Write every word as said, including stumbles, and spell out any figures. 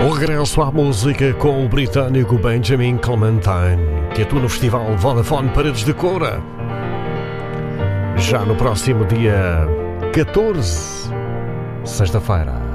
O regresso à música com o britânico Benjamin Clementine, que atua no festival Vodafone Paredes de Coura. Já no próximo dia catorze, sexta-feira.